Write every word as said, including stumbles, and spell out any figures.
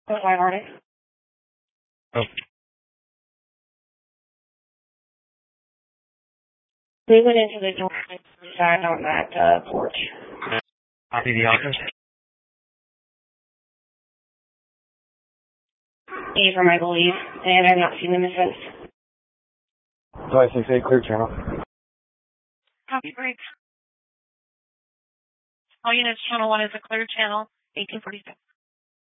What's my morning? Oh, We went into the door and sat on that uh, porch. copy the office. Abram, I believe, and I've not seen them since. five six eight clear channel. Copy break. All units, channel one is a clear channel, eighteen forty-six.